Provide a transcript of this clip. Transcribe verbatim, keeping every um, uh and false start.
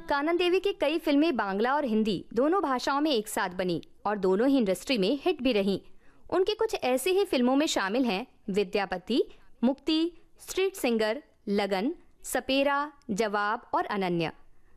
कानन देवी की कई फिल्में बांग्ला और हिंदी दोनों भाषाओं में एक साथ बनी और दोनों ही इंडस्ट्री में हिट भी रहीं। उनकी कुछ ऐसी ही फिल्मों में शामिल हैं विद्यापति, मुक्ति, स्ट्रीट सिंगर, लगन, सपेरा, जवाब और अनन्या।